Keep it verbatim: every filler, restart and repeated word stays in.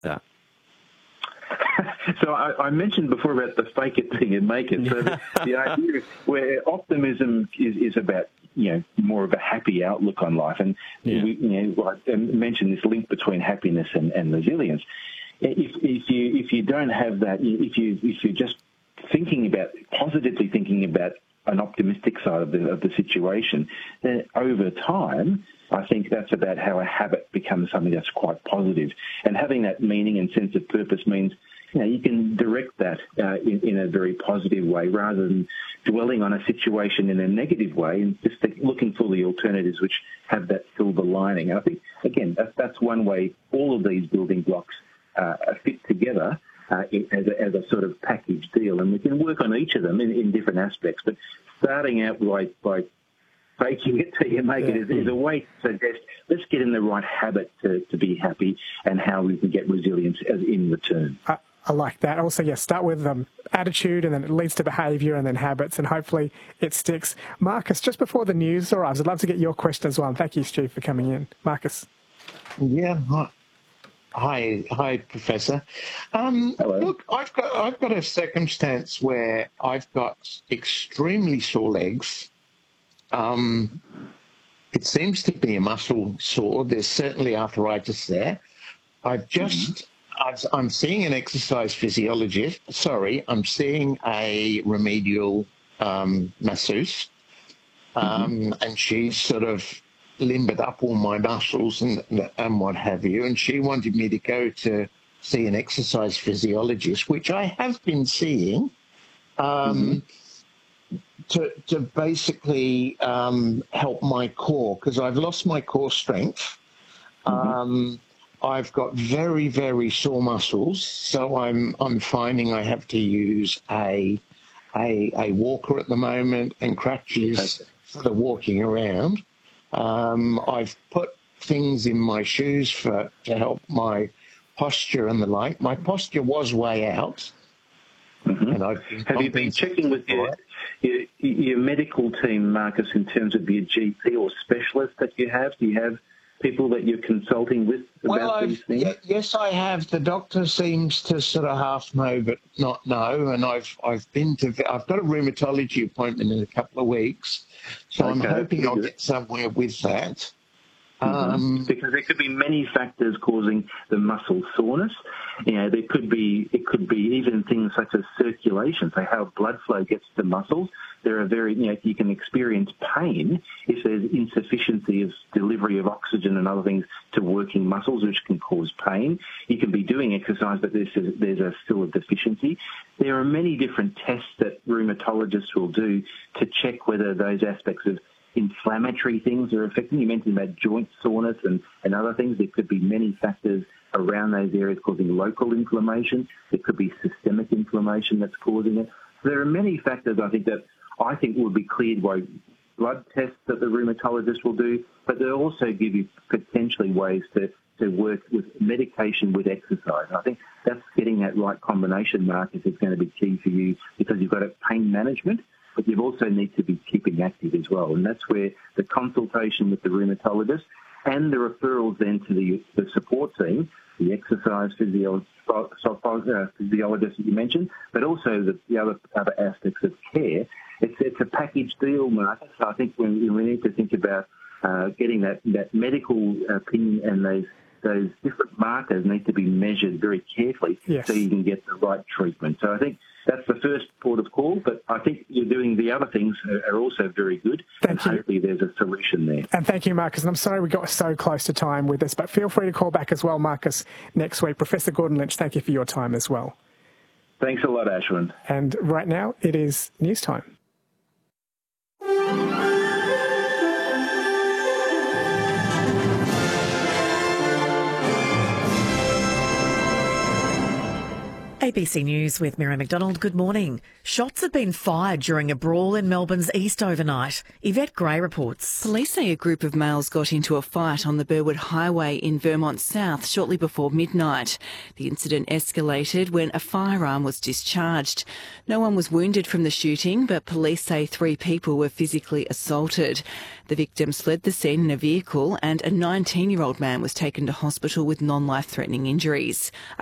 that? So I, I mentioned before about the fake it till you make it. So the, the idea is where optimism is, is about, you know, more of a happy outlook on life. And yeah. we, you know, like I mentioned this link between happiness and, and resilience. If, if you if you don't have that, if you if you're just thinking about positively thinking about an optimistic side of the of the situation, then over time, I think that's about how a habit becomes something that's quite positive. And having that meaning and sense of purpose means, you know, you can direct that uh, in, in a very positive way rather than dwelling on a situation in a negative way and just looking for the alternatives which have that silver lining. And I think, again, that's, that's one way all of these building blocks uh, fit together uh, as, a, as a sort of package deal. And we can work on each of them in, in different aspects. But starting out by, by faking it till you make yeah. it is, is a way to suggest let's get in the right habit to, to be happy and how we can get resilience as in return. Uh, I like that. Also, yeah, start with um, attitude and then it leads to behaviour and then habits and hopefully it sticks. Marcus, just before the news arrives, I'd love to get your question as well. And thank you, Stu, for coming in. Marcus. Yeah, hi, hi, hi Professor. Um, Hello. Look, I've got, I've got a circumstance where I've got extremely sore legs. Um, it seems to be a muscle sore. There's certainly arthritis there. I've just... Mm-hmm. I've, I'm seeing an exercise physiologist. Sorry, I'm seeing a remedial um, masseuse, um, mm-hmm. and she's sort of limbered up all my muscles and, and what have you. And she wanted me to go to see an exercise physiologist, which I have been seeing, um, mm-hmm. to to basically um, help my core because I've lost my core strength. Mm-hmm. Um, I've got very, very sore muscles, so I'm I'm finding I have to use a a, a walker at the moment and crutches for the walking around. Um, I've put things in my shoes for to help my posture and the like. My posture was way out. Mm-hmm. And I've been have you been checking with your, your your medical team, Marcus, in terms of your G P or specialist that you have? Do you have people that you're consulting with about well, these things? Y- yes, I have. The doctor seems to sort of half know but not know, and I've I've been to I've got a rheumatology appointment in a couple of weeks, so okay, I'm hoping I'll get somewhere with that. Mm-hmm. Um, because there could be many factors causing the muscle soreness. You know, there could be it could be even things such as circulation, so how blood flow gets to muscles. There are very, you know, you can experience pain if there's insufficiency of delivery of oxygen and other things to working muscles, which can cause pain. You can be doing exercise, but there's a, there's a still a deficiency. There are many different tests that rheumatologists will do to check whether those aspects of inflammatory things are affecting. You mentioned about joint soreness and, and other things. There could be many factors around those areas causing local inflammation. There could be systemic inflammation that's causing it. So there are many factors, I think, that I think will be cleared by blood tests that the rheumatologist will do, but they'll also give you potentially ways to, to work with medication with exercise. And I think that's getting that right combination, Marcus, is going to be key for you because you've got a pain management, but you also need to be keeping active as well. And that's where the consultation with the rheumatologist and the referrals then to the, the support team, the exercise physio, physiologist that you mentioned, but also the, the other, other aspects of care. It's, it's a package deal, Marcus. So I think we, we need to think about uh, getting that, that medical opinion and those those different markers need to be measured very carefully yes. so you can get the right treatment. So I think that's the first port of call, but I think you're doing the other things are also very good, thank and you. Hopefully there's a solution there. And thank you, Marcus. And I'm sorry we got so close to time with this, but feel free to call back as well, Marcus, next week. Professor Gordon Lynch, thank you for your time as well. Thanks a lot, Ashwin. And right now it is news time. A B C News with Mary McDonald. Good morning. Shots have been fired during a brawl in Melbourne's east overnight. Yvette Gray reports. Police say a group of males got into a fight on the Burwood Highway in Vermont South shortly before midnight. The incident escalated when a firearm was discharged. No one was wounded from the shooting, but police say three people were physically assaulted. The victims fled the scene in a vehicle and a nineteen-year-old man was taken to hospital with non-life-threatening injuries.